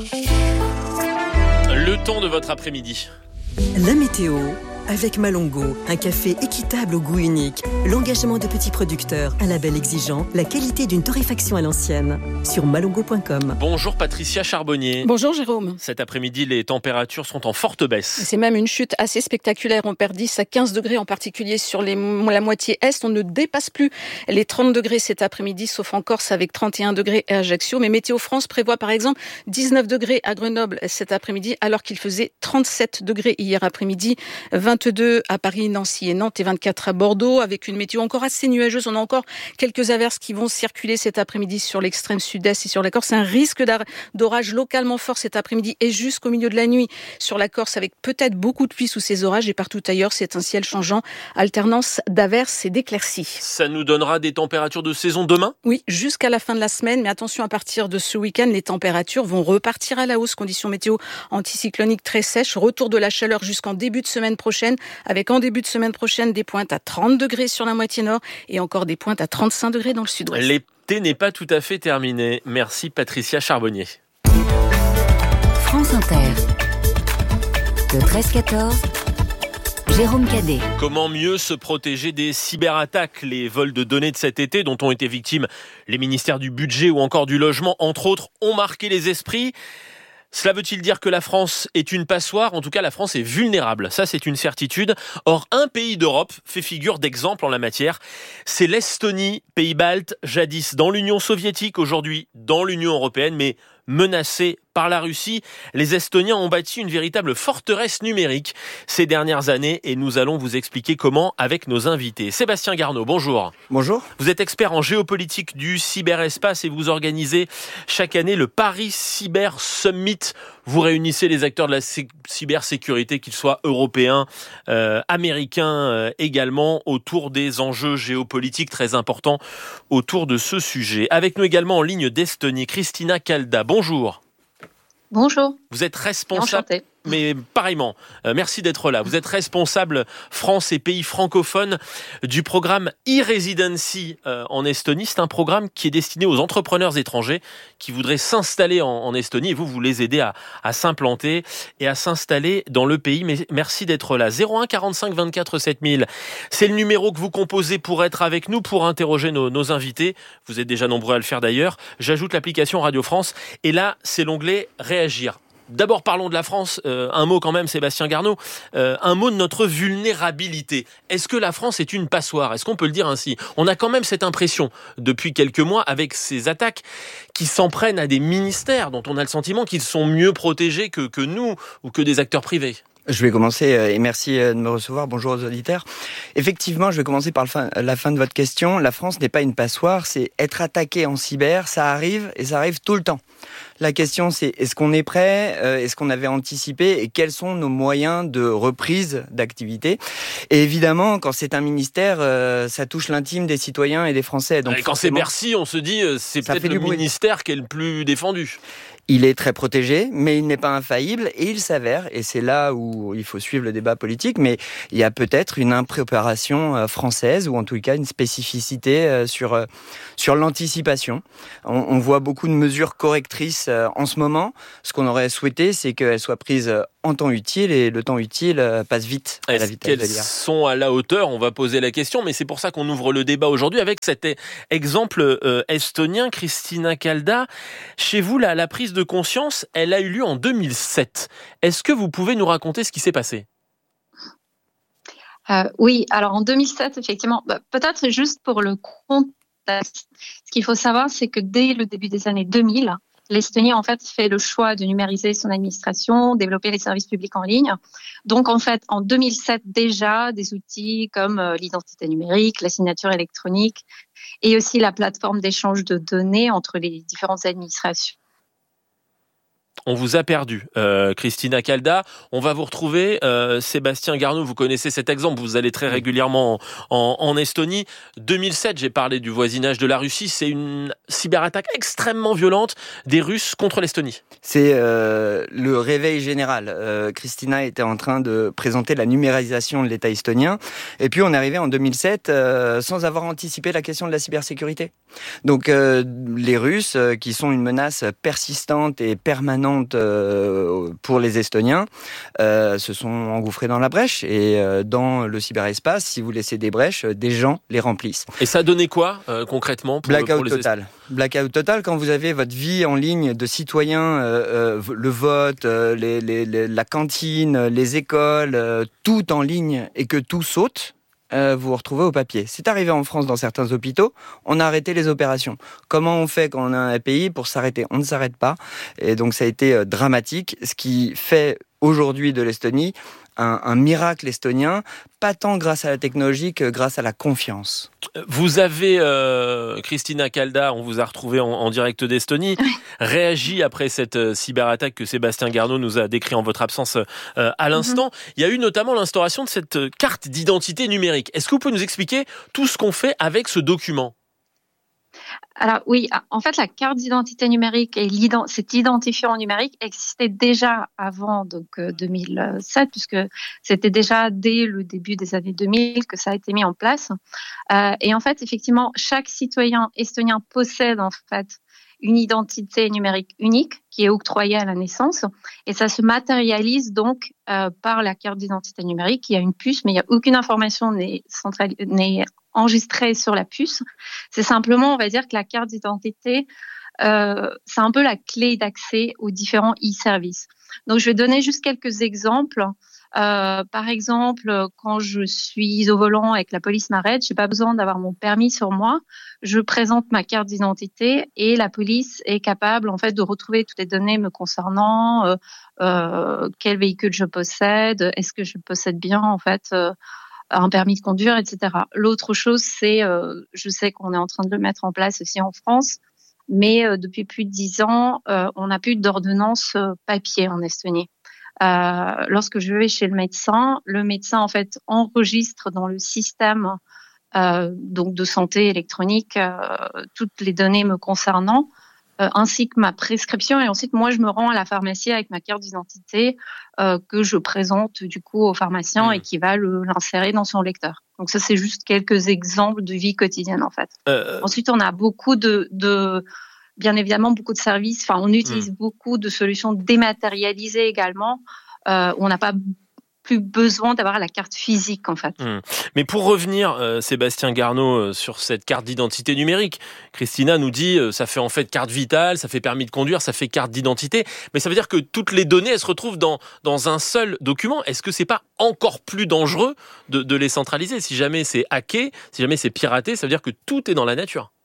Speaker 3: Le temps de votre après-midi.
Speaker 14: La météo avec Malongo, un café équitable au goût unique, l'engagement de petits producteurs, un label exigeant, la qualité d'une torréfaction à l'ancienne. Sur malongo point com.
Speaker 3: Bonjour Patricia Charbonnier.
Speaker 15: Bonjour Jérôme.
Speaker 3: Cet après-midi, les températures sont en forte baisse.
Speaker 15: C'est même une chute assez spectaculaire. On perd dix à quinze degrés, en particulier sur les, la moitié est. On ne dépasse plus les trente degrés cet après-midi, sauf en Corse avec trente et un degrés à Ajaccio. Mais Météo France prévoit par exemple dix-neuf degrés à Grenoble cet après-midi, alors qu'il faisait trente-sept degrés hier après-midi, vingt-deux à Paris, Nancy et Nantes et vingt-quatre à Bordeaux, avec une météo encore assez nuageuse. On a encore quelques averses qui vont circuler cet après-midi sur l'extrême sud-est et sur la Corse. Un risque d'orage localement fort cet après-midi et jusqu'au milieu de la nuit sur la Corse, avec peut-être beaucoup de pluie sous ces orages, et partout ailleurs, c'est un ciel changeant, alternance d'averses et d'éclaircies.
Speaker 3: Ça nous donnera des températures de saison demain ?
Speaker 15: Oui, jusqu'à la fin de la semaine, mais attention, à partir de ce week-end, les températures vont repartir à la hausse. Conditions météo anticycloniques très sèches, retour de la chaleur jusqu'en début de semaine prochaine, avec en début de semaine prochaine des pointes à trente degrés sur la moitié nord et encore des pointes à trente-cinq degrés dans le sud-ouest.
Speaker 3: L'été n'est pas tout à fait terminé. Merci Patricia Charbonnier.
Speaker 10: France Inter. Le treize quatorze. Jérôme Cadet.
Speaker 3: Comment mieux se protéger des cyberattaques ? Les vols de données de cet été, dont ont été victimes les ministères du budget ou encore du logement, entre autres, ont marqué les esprits. Cela veut-il dire que la France est une passoire ? En tout cas, la France est vulnérable. Ça, c'est une certitude. Or, un pays d'Europe fait figure d'exemple en la matière. C'est l'Estonie, pays balte, jadis dans l'Union soviétique, aujourd'hui dans l'Union européenne, mais menacée par la Russie. Les Estoniens ont bâti une véritable forteresse numérique ces dernières années et nous allons vous expliquer comment avec nos invités. Sébastien Garneau, bonjour.
Speaker 28: Bonjour.
Speaker 3: Vous êtes expert en géopolitique du cyberespace et vous organisez chaque année le Paris Cyber Summit. Vous réunissez les acteurs de la c- cybersécurité, qu'ils soient européens, euh, américains euh, également, autour des enjeux géopolitiques très importants autour de ce sujet. Avec nous également en ligne d'Estonie, Christina Calda. Bonjour.
Speaker 29: Bonjour.
Speaker 3: Vous êtes responsable.
Speaker 29: Enchantée.
Speaker 3: Mais pareillement, euh, merci d'être là. Vous êtes responsable France et pays francophones du programme e-Residency euh, en Estonie. C'est un programme qui est destiné aux entrepreneurs étrangers qui voudraient s'installer en, en Estonie et vous, vous les aidez à, à s'implanter et à s'installer dans le pays. Mais merci d'être là. zéro un quarante-cinq vingt-quatre sept mille, c'est le numéro que vous composez pour être avec nous, pour interroger nos, nos invités. Vous êtes déjà nombreux à le faire d'ailleurs. J'ajoute l'application Radio France et là, c'est l'onglet Réagir. D'abord, parlons de la France. Euh, un mot quand même, Sébastien Garneau. Euh, un mot de notre vulnérabilité. Est-ce que la France est une passoire ? Est-ce qu'on peut le dire ainsi ? On a quand même cette impression, depuis quelques mois, avec ces attaques qui s'en prennent à des ministères dont on a le sentiment qu'ils sont mieux protégés que, que nous ou que des acteurs privés.
Speaker 16: Je vais commencer, et merci de me recevoir. Bonjour aux auditeurs. Effectivement, je vais commencer par le fin, la fin de votre question. La France n'est pas une passoire, c'est être attaqué en cyber, ça arrive et ça arrive tout le temps. La question, c'est est-ce qu'on est prêt, est-ce qu'on avait anticipé et quels sont nos moyens de reprise d'activité. Et évidemment, quand c'est un ministère, ça touche l'intime des citoyens et des Français. Donc
Speaker 3: et quand c'est Bercy, on se dit c'est peut-être le ministère qui est le plus défendu.
Speaker 16: Il est très protégé, mais il n'est pas infaillible et il s'avère, et c'est là où il faut suivre le débat politique, mais il y a peut-être une impréparation française ou en tout cas une spécificité sur, sur l'anticipation. On, on voit beaucoup de mesures correctrices en ce moment. Ce qu'on aurait souhaité, c'est qu'elles soient prises en temps utile et le temps utile passe vite. À
Speaker 3: Est-ce
Speaker 16: la vitesse
Speaker 3: qu'elles sont à la hauteur ? On va poser la question, mais c'est pour ça qu'on ouvre le débat aujourd'hui avec cet exemple euh, estonien, Kristiina Kalda. Chez vous, la, la prise de conscience, elle a eu lieu en deux mille sept. Est-ce que vous pouvez nous raconter ce qui s'est passé ?
Speaker 17: euh, Oui, alors en deux mille sept, effectivement, bah, peut-être juste pour le contexte, ce qu'il faut savoir, c'est que dès le début des années deux mille, l'Estonie, en fait, fait le choix de numériser son administration, développer les services publics en ligne. Donc, en fait, en deux mille sept, déjà, des outils comme euh, l'identité numérique, la signature électronique et aussi la plateforme d'échange de données entre les différentes administrations.
Speaker 3: On vous a perdu, euh, Kristiina Kalda. On va vous retrouver, euh, Sébastien Garneau. Vous connaissez cet exemple. Vous allez très régulièrement en, en, en Estonie. deux mille sept, j'ai parlé du voisinage de la Russie. C'est une cyberattaque extrêmement violente des Russes contre l'Estonie.
Speaker 16: C'est euh, le réveil général. Euh, Kristiina était en train de présenter la numérisation de l'État estonien. Et puis, on est arrivé en deux mille sept euh, sans avoir anticipé la question de la cybersécurité. Donc, euh, les Russes, euh, qui sont une menace persistante et permanente pour les Estoniens, euh, se sont engouffrés dans la brèche. Et euh, dans le cyberespace, si vous laissez des brèches, des gens les remplissent.
Speaker 3: Et ça a donné quoi euh, concrètement pour,
Speaker 16: Blackout
Speaker 3: pour les
Speaker 16: total. Est... Blackout total, quand vous avez votre vie en ligne de citoyen, euh, euh, le vote, euh, les, les, les, la cantine, les écoles, euh, tout en ligne et que tout saute, Euh, vous vous retrouvez au papier. C'est arrivé en France dans certains hôpitaux, on a arrêté les opérations. Comment on fait quand on a un pays pour s'arrêter ? On ne s'arrête pas. Et donc ça a été euh, dramatique, ce qui fait aujourd'hui de l'Estonie un, un miracle estonien, pas tant grâce à la technologie que grâce à la confiance.
Speaker 3: Vous avez, euh, Kristiina Kalda, on vous a retrouvé en, en direct d'Estonie, réagi après cette euh, cyberattaque que Sébastien Garneau nous a décrit en votre absence euh, à l'instant. Mm-hmm. Il y a eu notamment l'instauration de cette carte d'identité numérique. Est-ce que vous pouvez nous expliquer tout ce qu'on fait avec ce document ?
Speaker 17: Alors oui, en fait, la carte d'identité numérique et l'ident- cet identifiant numérique existait déjà avant donc euh, deux mille sept, puisque c'était déjà dès le début des années deux mille que ça a été mis en place. Euh, et en fait, effectivement, chaque citoyen estonien possède en fait une identité numérique unique qui est octroyée à la naissance, et ça se matérialise donc euh, par la carte d'identité numérique. Il y a une puce, mais il n'y a aucune information n'est centrale, n'est enregistrée sur la puce. C'est simplement, on va dire que la carte d'identité, euh, c'est un peu la clé d'accès aux différents e-services. Donc, je vais donner juste quelques exemples. Euh, par exemple, quand je suis au volant et que la police m'arrête, j'ai pas besoin d'avoir mon permis sur moi. Je présente ma carte d'identité et la police est capable, en fait, de retrouver toutes les données me concernant, euh, euh, quel véhicule je possède, est-ce que je possède bien, en fait, euh, un permis de conduire, et cetera. L'autre chose, c'est, euh, je sais qu'on est en train de le mettre en place aussi en France, mais euh, depuis plus de dix ans, euh, on n'a plus d'ordonnance euh, papier en Estonie. Euh, lorsque je vais chez le médecin, le médecin en fait enregistre dans le système euh, donc de santé électronique euh, toutes les données me concernant, euh, ainsi que ma prescription. Et ensuite, moi, je me rends à la pharmacie avec ma carte d'identité euh, que je présente du coup au pharmacien mmh. et qui va le, l'insérer dans son lecteur. Donc ça, c'est juste quelques exemples de vie quotidienne en fait. Euh... Ensuite, on a beaucoup de, de bien évidemment, beaucoup de services. Enfin, on utilise mmh. beaucoup de solutions dématérialisées également, euh, où on n'a pas plus besoin d'avoir la carte physique, en fait.
Speaker 3: Mmh. Mais pour revenir, euh, Sébastien Garneau, euh, sur cette carte d'identité numérique, Kristiina nous dit, euh, ça fait en fait carte vitale, ça fait permis de conduire, ça fait carte d'identité, mais ça veut dire que toutes les données, elles se retrouvent dans, dans un seul document. Est-ce que c'est pas encore plus dangereux de, de les centraliser ? Si jamais c'est hacké, si jamais c'est piraté, ça veut dire que tout est dans la nature.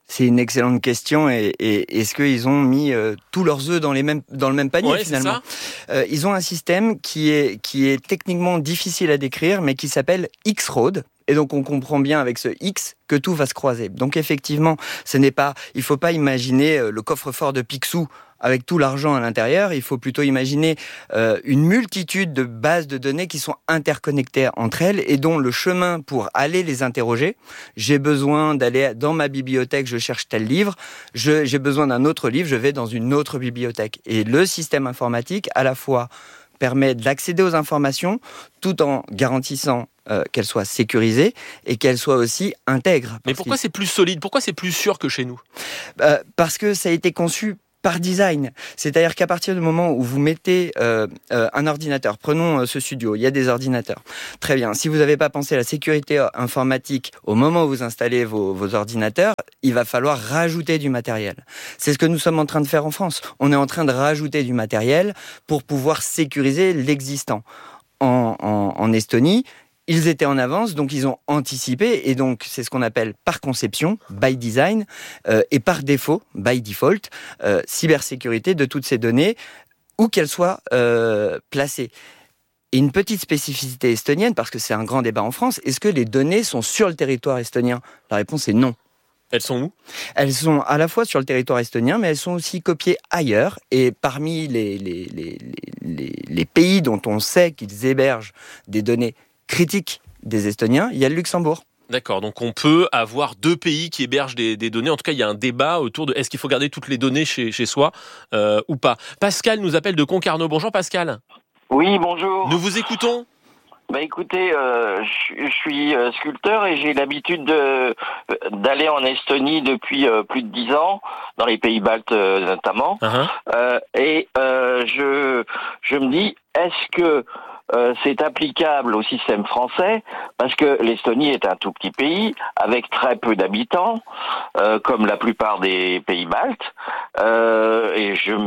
Speaker 16: C'est une excellente question et, et est-ce qu'ils ont mis euh, tous leurs œufs dans, les mêmes, dans le même panier
Speaker 3: ouais,
Speaker 16: finalement euh, Ils ont un système qui est, qui est techniquement difficile à décrire mais qui s'appelle X-Road. Et donc on comprend bien avec ce X que tout va se croiser. Donc effectivement, ce n'est pas, il ne faut pas imaginer le coffre-fort de Picsou avec tout l'argent à l'intérieur. Il faut plutôt imaginer euh, une multitude de bases de données qui sont interconnectées entre elles et dont le chemin pour aller les interroger, j'ai besoin d'aller dans ma bibliothèque, je cherche tel livre, je, j'ai besoin d'un autre livre, je vais dans une autre bibliothèque. Et le système informatique, à la fois, permet d'accéder aux informations tout en garantissant euh, qu'elles soient sécurisées et qu'elles soient aussi intègres.
Speaker 3: Mais pourquoi c'est plus solide ? Pourquoi c'est plus sûr que chez nous ?
Speaker 16: euh, Parce que ça a été conçu par design. C'est-à-dire qu'à partir du moment où vous mettez euh, euh, un ordinateur, prenons euh, ce studio, il y a des ordinateurs. Très bien, si vous n'avez pas pensé à la sécurité informatique au moment où vous installez vos, vos ordinateurs, il va falloir rajouter du matériel. C'est ce que nous sommes en train de faire en France. On est en train de rajouter du matériel pour pouvoir sécuriser l'existant. En, en, en Estonie, ils étaient en avance, donc ils ont anticipé, et donc c'est ce qu'on appelle par conception, by design, euh, et par défaut, by default, euh, cybersécurité de toutes ces données, où qu'elles soient euh, placées. Et une petite spécificité estonienne, parce que c'est un grand débat en France, est-ce que les données sont sur le territoire estonien ? La réponse est non.
Speaker 3: Elles sont où ?
Speaker 16: Elles sont à la fois sur le territoire estonien, mais elles sont aussi copiées ailleurs. Et parmi les, les, les, les, les pays dont on sait qu'ils hébergent des données critiques des Estoniens, il y a le Luxembourg.
Speaker 3: D'accord, donc on peut avoir deux pays qui hébergent des, des données. En tout cas, il y a un débat autour de est-ce qu'il faut garder toutes les données chez, chez soi euh, ou pas. Pascal nous appelle de Concarneau. Bonjour Pascal.
Speaker 18: Oui, bonjour.
Speaker 3: Nous vous écoutons.
Speaker 18: Bah écoutez, euh, je, je suis euh, sculpteur et j'ai l'habitude de, d'aller en Estonie depuis euh, plus de dix ans, dans les pays baltes euh, notamment. Uh-huh. Euh, et euh, je, je me dis, est-ce que Euh, c'est applicable au système français parce que l'Estonie est un tout petit pays avec très peu d'habitants, euh, comme la plupart des pays baltes. Euh, et je,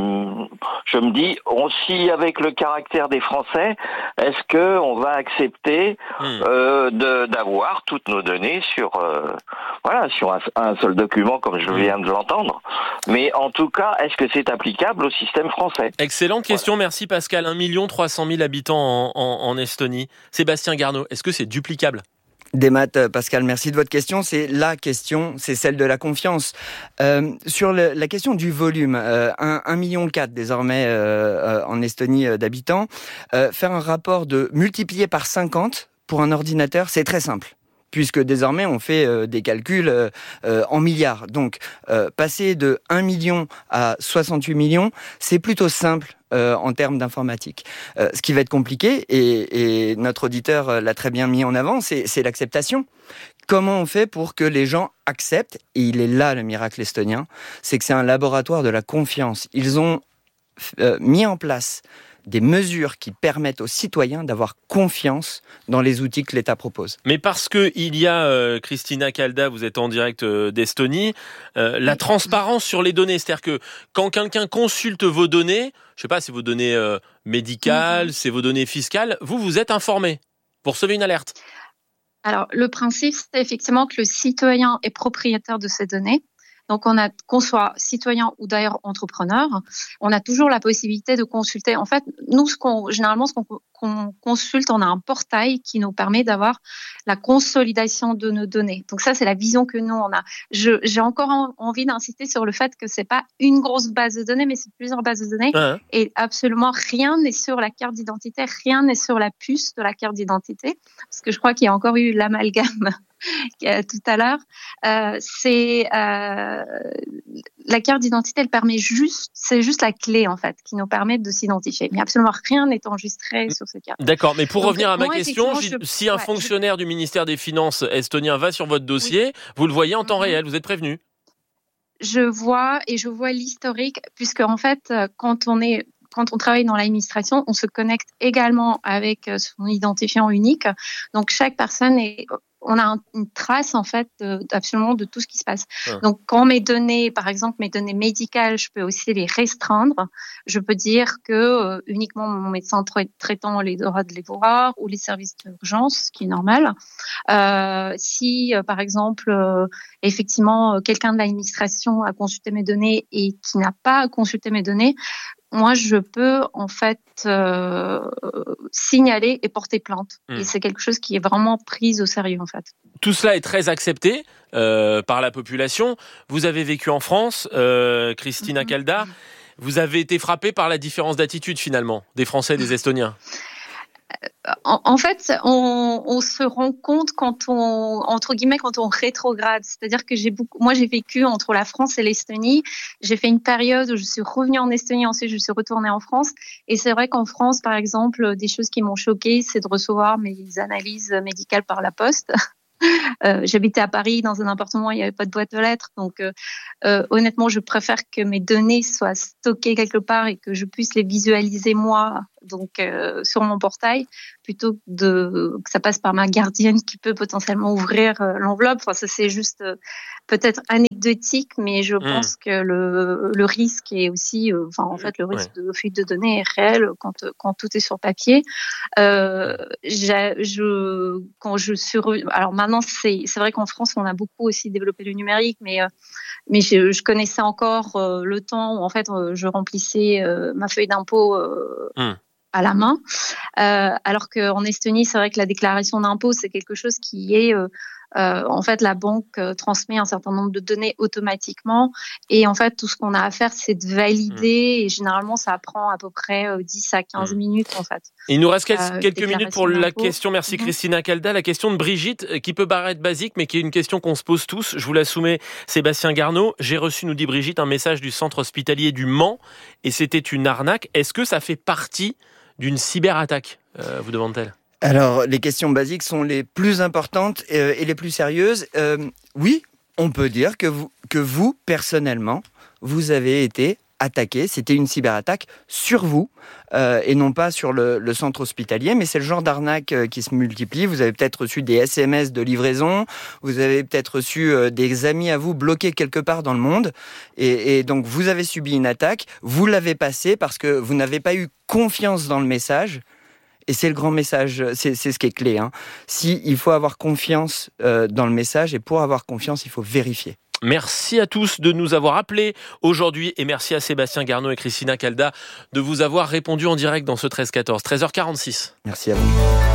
Speaker 18: je me dis aussi avec le caractère des Français, est-ce que on va accepter euh, de, d'avoir toutes nos données sur euh, voilà sur un, un seul document comme je viens de l'entendre. Mais en tout cas, est-ce que c'est applicable au système français ?
Speaker 3: Excellente question, voilà. Merci Pascal. un million trois cent mille habitants en En, en Estonie. Sébastien Garneau, est-ce que c'est duplicable ?
Speaker 16: Des maths, Pascal, merci de votre question. C'est la question, c'est celle de la confiance. Euh, sur le, la question du volume, euh, un million quatre désormais euh, euh, en Estonie euh, d'habitants, euh, faire un rapport de multiplié par cinquante pour un ordinateur, c'est très simple. Puisque désormais on fait euh, des calculs euh, euh, en milliards. Donc euh, passer de un million à soixante-huit millions, c'est plutôt simple euh, en termes d'informatique. Euh, ce qui va être compliqué, et, et notre auditeur l'a très bien mis en avant, c'est, c'est l'acceptation. Comment on fait pour que les gens acceptent ? Et il est là le miracle estonien, c'est que c'est un laboratoire de la confiance. Ils ont euh, mis en place des mesures qui permettent aux citoyens d'avoir confiance dans les outils que l'État propose.
Speaker 3: Mais parce que il y a, euh, Christina Calda, vous êtes en direct euh, d'Estonie, euh, la transparence sur les données. C'est-à-dire que quand quelqu'un consulte vos données, je sais pas, c'est vos données euh, médicales, c'est vos données fiscales, vous, vous êtes informé. Vous recevez une alerte.
Speaker 17: Alors, le principe, c'est effectivement que le citoyen est propriétaire de ces données. Donc, on a, qu'on soit citoyen ou d'ailleurs entrepreneur, on a toujours la possibilité de consulter. En fait, nous, ce qu'on, généralement, ce qu'on, qu'on consulte, on a un portail qui nous permet d'avoir la consolidation de nos données. Donc ça, c'est la vision que nous, on a. Je, j'ai encore en, envie d'insister sur le fait que c'est pas une grosse base de données, mais c'est plusieurs bases de données. Ouais. Et absolument rien n'est sur la carte d'identité, rien n'est sur la puce de la carte d'identité. Parce que je crois qu'il y a encore eu l'amalgame tout à l'heure. Euh, c'est, euh, la carte d'identité, elle permet juste, c'est juste la clé, en fait, qui nous permet de s'identifier. Mais absolument rien n'est enregistré sur ce cas.
Speaker 3: D'accord, mais pour Donc, revenir à ma
Speaker 17: moi,
Speaker 3: question,
Speaker 17: je...
Speaker 3: si un
Speaker 17: ouais,
Speaker 3: fonctionnaire je... du ministère des Finances estonien va sur votre dossier, oui. vous le voyez en temps réel, vous êtes prévenu.
Speaker 17: Je vois, et je vois l'historique, puisque en fait, quand on est Quand on travaille dans l'administration, on se connecte également avec son identifiant unique. Donc, chaque personne est, on a une trace en fait de, absolument de tout ce qui se passe. Ah. Donc quand mes données, par exemple mes données médicales, je peux aussi les restreindre. Je peux dire que euh, uniquement mon médecin tra- traitant les droits de les voir ou les services d'urgence, ce qui est normal. Euh, si euh, par exemple euh, effectivement euh, quelqu'un de l'administration a consulté mes données et qui n'a pas consulté mes données, moi, je peux en fait euh, signaler et porter plainte. Mmh. Et c'est quelque chose qui est vraiment pris au sérieux en fait.
Speaker 3: Tout cela est très accepté euh, par la population. Vous avez vécu en France, euh, Christina mmh. Calda. Vous avez été frappée par la différence d'attitude finalement des Français et des Estoniens.
Speaker 17: En, en fait, on, on se rend compte quand on, entre guillemets, quand on rétrograde. C'est-à-dire que j'ai beaucoup, moi, j'ai vécu entre la France et l'Estonie. J'ai fait une période où je suis revenue en Estonie, ensuite je suis retournée en France. Et c'est vrai qu'en France, par exemple, des choses qui m'ont choquée, c'est de recevoir mes analyses médicales par la poste. Euh, j'habitais à Paris dans un appartement, il n'y avait pas de boîte aux lettres, donc euh, euh, honnêtement, je préfère que mes données soient stockées quelque part et que je puisse les visualiser moi, donc euh, sur mon portail, plutôt que, de, que ça passe par ma gardienne qui peut potentiellement ouvrir euh, l'enveloppe. Enfin, ça c'est juste euh, peut-être anecdotique, mais je mmh. pense que le, le risque est aussi, euh, enfin en fait, le risque ouais. de fuite de données est réel quand quand tout est sur papier. Euh, j'ai, je quand je suis, re... alors maintenant c'est c'est vrai qu'en France on a beaucoup aussi développé le numérique, mais euh, mais je, je connaissais encore euh, le temps où en fait euh, je remplissais euh, ma feuille d'impôt euh, mmh. à la main, euh, alors qu'en Estonie c'est vrai que la déclaration d'impôt c'est quelque chose qui est euh, Euh, en fait, la banque euh, transmet un certain nombre de données automatiquement et en fait, tout ce qu'on a à faire, c'est de valider mmh. et généralement, ça prend à peu près euh, dix à quinze mmh. minutes en fait.
Speaker 3: Il nous reste quelques, euh, quelques minutes pour la question. Merci mmh. Christina Calda. La question de Brigitte, qui peut paraître basique, mais qui est une question qu'on se pose tous. Je vous la soumets, Sébastien Garnaud. J'ai reçu, nous dit Brigitte, un message du centre hospitalier du Mans et c'était une arnaque. Est-ce que ça fait partie d'une cyberattaque, euh, vous demande-t-elle?
Speaker 16: Alors, les questions basiques sont les plus importantes euh, et les plus sérieuses. Euh, oui, on peut dire que vous, que vous, personnellement, vous avez été attaqué. C'était une cyberattaque sur vous euh, et non pas sur le, le centre hospitalier. Mais c'est le genre d'arnaque euh, qui se multiplie. Vous avez peut-être reçu des S M S de livraison. Vous avez peut-être reçu euh, des amis à vous bloqués quelque part dans le monde. Et, et donc, vous avez subi une attaque. Vous l'avez passée parce que vous n'avez pas eu confiance dans le message. Et c'est le grand message, c'est, c'est ce qui est clé. Hein. Si, il faut avoir confiance euh, dans le message, et pour avoir confiance, il faut vérifier.
Speaker 3: Merci à tous de nous avoir appelés aujourd'hui et merci à Sébastien Garnaud et Christina Calda de vous avoir répondu en direct dans ce treize quatorze. treize heures quarante-six.
Speaker 16: Merci à vous.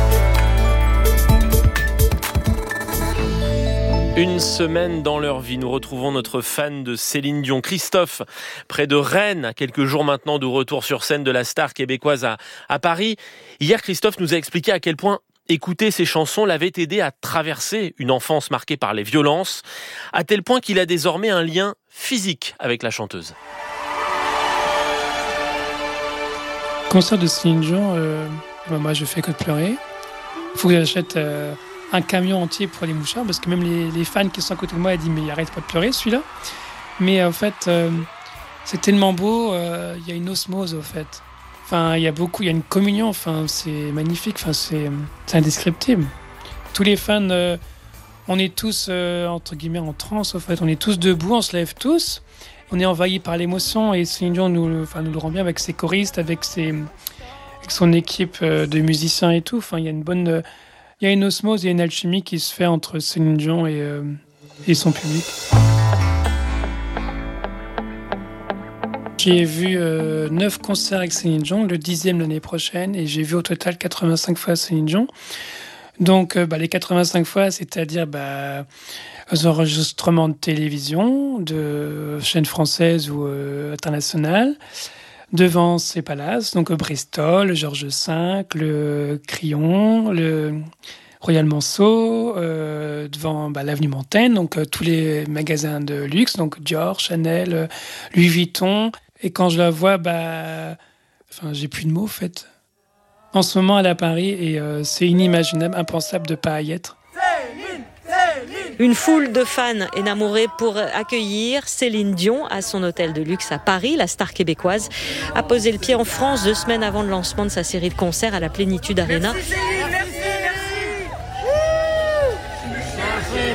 Speaker 3: Une semaine dans leur vie, nous retrouvons notre fan de Céline Dion, Christophe, près de Rennes, à quelques jours maintenant du retour sur scène de la star québécoise à, à Paris. Hier, Christophe nous a expliqué à quel point écouter ses chansons l'avait aidé à traverser une enfance marquée par les violences, à tel point qu'il a désormais un lien physique avec la chanteuse.
Speaker 19: Concert de Céline Dion, euh, moi je fais que de pleurer. Il faut que j'achète... Euh un camion entier pour les mouchards, parce que même les, les fans qui sont à côté de moi, ils disent mais arrête pas de pleurer celui-là. Mais en fait, euh, c'est tellement beau, il euh, y a une osmose en fait. Enfin, il y a beaucoup, il y a une communion, enfin, c'est magnifique, enfin, c'est, c'est indescriptible. Tous les fans, euh, on est tous, euh, entre guillemets, en transe en fait, on est tous debout, on se lève tous, on est envahis par l'émotion et Céline Dion nous, enfin, nous le rend bien avec ses choristes, avec, ses, avec son équipe de musiciens et tout, enfin, il y a une bonne... Euh, Il y a une osmose, il y a une alchimie qui se fait entre Céline Dion et, euh, et son public. J'ai vu euh, neuf concerts avec Céline Dion, le dixième l'année prochaine, et j'ai vu au total quatre-vingt-cinq fois Céline Dion. Donc euh, bah, les quatre-vingt-cinq fois, c'est-à-dire bah, aux enregistrements de télévision, de chaînes françaises ou euh, internationales, devant ces palaces, donc Bristol, le Georges cinq, le Crillon, le Royal Monceau, euh, devant bah, l'avenue Montaigne, donc euh, tous les magasins de luxe, donc Dior, Chanel, euh, Louis Vuitton. Et quand je la vois, bah, enfin, j'ai plus de mots, en fait. En ce moment, elle est à Paris et euh, c'est inimaginable, impensable de ne pas y être.
Speaker 20: Une foule de fans énamourés pour accueillir Céline Dion à son hôtel de luxe à Paris. La star québécoise a posé le pied en France deux semaines avant le lancement de sa série de concerts à la Plénitude Arena. Merci, merci, merci.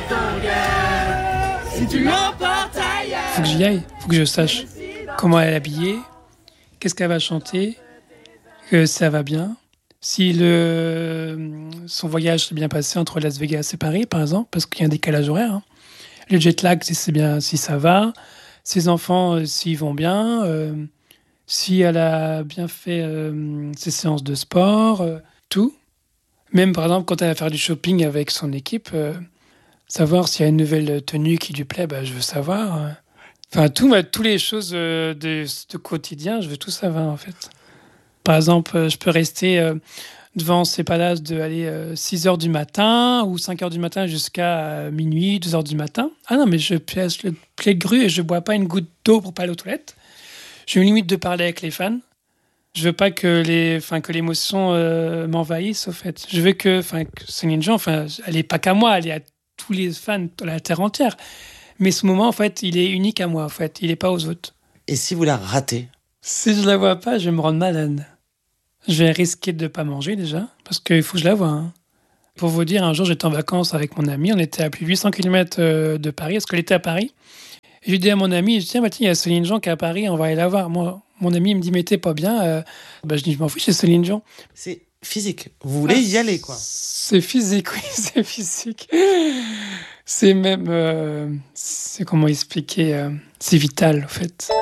Speaker 1: ton gars. Si tu l'emportes ailleurs.
Speaker 19: Faut que j'y aille, faut que je sache comment elle est habillée, qu'est-ce qu'elle va chanter, que ça va bien. Si le, son voyage s'est bien passé entre Las Vegas et Paris, par exemple, parce qu'il y a un décalage horaire. Hein. Le jet lag, si c'est bien, si ça va. Ses enfants, euh, s'ils vont bien. Euh, si elle a bien fait euh, ses séances de sport, euh, tout. Même, par exemple, quand elle va faire du shopping avec son équipe, euh, savoir s'il y a une nouvelle tenue qui lui plaît, bah, je veux savoir. Euh. Enfin, tout, bah, toutes les choses euh, de, de quotidien, je veux tout savoir, en fait. Par exemple, euh, je peux rester euh, devant ces palaces de aller euh, six heures du matin ou cinq heures du matin jusqu'à euh, minuit, deux heures du matin. Ah non, mais je pièce le pied de grue et je bois pas une goutte d'eau pour pas aller aux toilettes. J'ai une limite de parler avec les fans. Je veux pas que les, enfin, que l'émotion euh, m'envahisse, au fait. Je veux que, enfin, que Céline Dion, enfin, elle est pas qu'à moi, elle est à tous les fans de la terre entière. Mais ce moment, en fait, il est unique à moi, en fait. Il est pas aux autres.
Speaker 2: Et si vous la ratez?
Speaker 19: Si je la vois pas, je vais me rendre malade. Je vais risquer de pas manger déjà, parce qu'il faut que je la voie. Hein. Pour vous dire, un jour, j'étais en vacances avec mon ami. On était à plus de huit cents kilomètres de Paris, parce qu'elle était à Paris. Et j'ai dit à mon ami, je dis, tiens, bah, tiens, il y a Céline Dion qui est à Paris, on va aller la voir. Moi, mon ami, il me dit, mais t'es pas bien. Euh, bah, je dis, je m'en fous, c'est Céline Dion.
Speaker 2: C'est physique. Vous voulez y aller, quoi.
Speaker 19: C'est physique, oui, c'est physique. C'est même, euh, c'est comment expliquer, euh, c'est vital, en fait.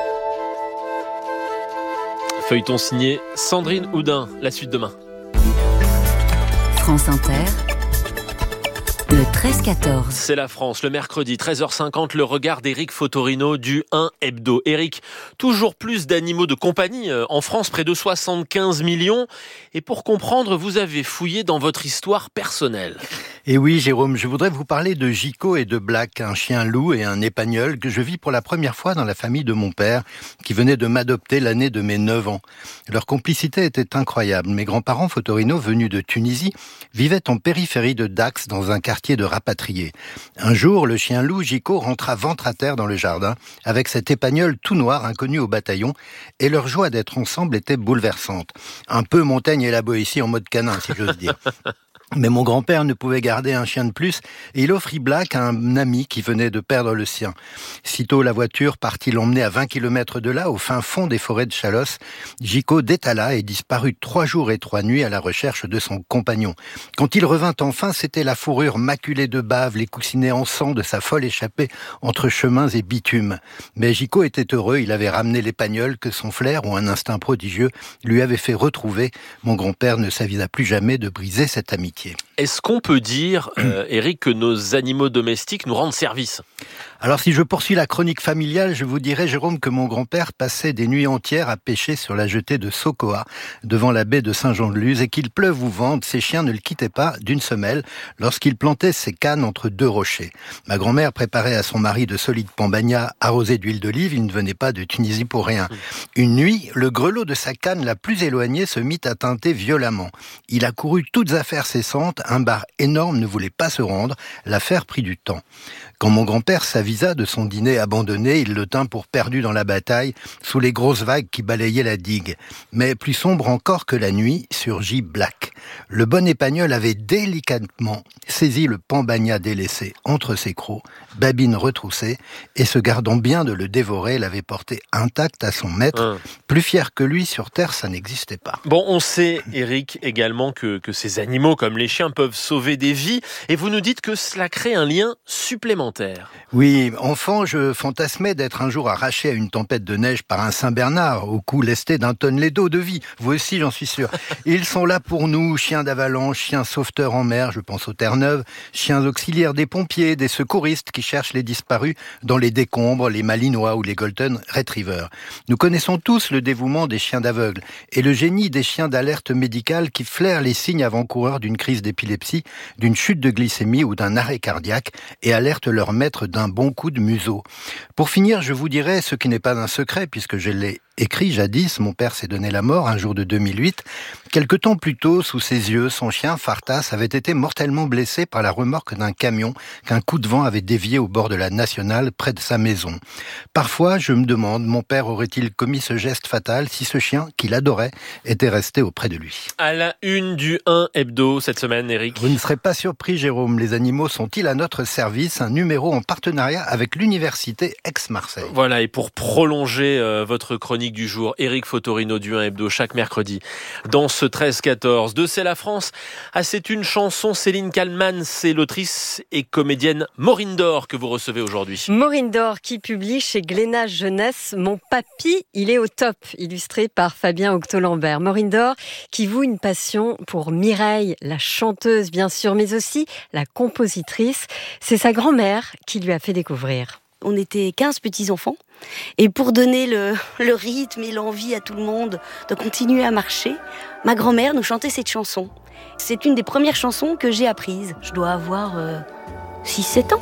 Speaker 3: Feuilleton signé Sandrine Houdin. La suite demain.
Speaker 14: France Inter. Le treize quatorze.
Speaker 3: C'est la France, le mercredi, treize heures cinquante, le regard d'Éric Fotorino du un Hebdo. Éric, toujours plus d'animaux de compagnie en France, près de soixante-quinze millions. Et pour comprendre, vous avez fouillé dans votre histoire personnelle.
Speaker 27: Et oui, Jérôme, je voudrais vous parler de Gico et de Black, un chien loup et un épagnol que je vis pour la première fois dans la famille de mon père, qui venait de m'adopter l'année de mes neuf ans. Leur complicité était incroyable. Mes grands-parents Fotorino, venus de Tunisie, vivaient en périphérie de Dax, dans un quartier de rapatriés. Un jour, le chien loup Gico rentra ventre à terre dans le jardin, avec cet épagnol tout noir inconnu au bataillon, et leur joie d'être ensemble était bouleversante. Un peu Montaigne et la Boétie en mode canin, si j'ose dire. Mais mon grand-père ne pouvait garder un chien de plus et il offrit Black à un ami qui venait de perdre le sien. Sitôt la voiture partit l'emmener à vingt kilomètres de là, au fin fond des forêts de Chalosse. Gico détala et disparut trois jours et trois nuits à la recherche de son compagnon. Quand il revint enfin, c'était la fourrure maculée de bave, les coussinets en sang de sa folle échappée entre chemins et bitumes. Mais Gico était heureux, il avait ramené l'épagnol que son flair ou un instinct prodigieux lui avait fait retrouver. Mon grand-père ne s'avisa plus jamais de briser cette amitié.
Speaker 3: Est-ce qu'on peut dire, euh, Éric, que nos animaux domestiques nous rendent service ?
Speaker 27: Alors si je poursuis la chronique familiale, je vous dirais, Jérôme, que mon grand-père passait des nuits entières à pêcher sur la jetée de Sokoa, devant la baie de Saint-Jean-de-Luz, et qu'il pleuve ou vente, ses chiens ne le quittaient pas d'une semelle lorsqu'il plantait ses cannes entre deux rochers. Ma grand-mère préparait à son mari de solides pambagnas arrosés d'huile d'olive, il ne venait pas de Tunisie pour rien. Une nuit, le grelot de sa canne la plus éloignée se mit à teinter violemment. Il accourut toutes affaires cessantes, un bar énorme ne voulait pas se rendre, l'affaire prit du temps. Quand mon grand-père s'avisa de son dîner abandonné, il le tint pour perdu dans la bataille, sous les grosses vagues qui balayaient la digue. Mais plus sombre encore que la nuit, surgit Black. Le bon épagnol avait délicatement saisi le pambagna délaissé entre ses crocs, babine retroussée, et se gardant bien de le dévorer, l'avait porté intact à son maître. Hum. Plus fier que lui, sur terre, ça n'existait pas.
Speaker 3: Bon, on sait, Éric, également que, que ces animaux, comme les chiens, peuvent sauver des vies, et vous nous dites que cela crée un lien supplémentaire.
Speaker 27: Oui, enfant, je fantasmais d'être un jour arraché à une tempête de neige par un Saint-Bernard, au cou lesté d'un tonnelet d'eau de vie. Vous aussi, j'en suis sûr. Ils sont là pour nous, chiens d'avalanche, chiens sauveteurs en mer, je pense aux Terre-Neuve, chiens auxiliaires des pompiers, des secouristes qui cherchent les disparus dans les décombres, les Malinois ou les Golden Retrievers. Nous connaissons tous le dévouement des chiens d'aveugles et le génie des chiens d'alerte médicale qui flairent les signes avant-coureurs d'une crise d'épilepsie, d'une chute de glycémie ou d'un arrêt cardiaque et alertent leur maître d'un bon coup de museau. Pour finir, je vous dirai ce qui n'est pas un secret puisque je l'ai écrit jadis, mon père s'est donné la mort un jour de deux mille huit. Quelque temps plus tôt, sous ses yeux, son chien, Fartas, avait été mortellement blessé par la remorque d'un camion qu'un coup de vent avait dévié au bord de la nationale près de sa maison. Parfois, je me demande, mon père aurait-il commis ce geste fatal si ce chien, qu'il adorait, était resté auprès de lui.
Speaker 3: À la une du un hebdo cette semaine, Eric.
Speaker 27: Vous ne serez pas surpris, Jérôme, les animaux sont-ils à notre service? Un numéro en partenariat avec l'université Aix-Marseille.
Speaker 3: Voilà, et pour prolonger euh, votre chronique du jour, Eric Fotorino du un hebdo chaque mercredi. Dans ce treize quatorze de C'est la France, ah, c'est une chanson, Céline Kallmann, c'est l'autrice et comédienne Maureen Dor que vous recevez aujourd'hui.
Speaker 8: Maureen Dor qui publie chez Glénat Jeunesse Mon papy, il est au top, illustré par Fabien Octolambert. Maureen Dor qui voue une passion pour Mireille, la chanteuse bien sûr, mais aussi la compositrice. C'est sa grand-mère qui lui a fait découvrir.
Speaker 4: On était quinze petits-enfants et pour donner le, le rythme et l'envie à tout le monde de continuer à marcher, ma grand-mère nous chantait cette chanson. C'est une des premières chansons que j'ai apprises. Je dois avoir euh, six sept ans.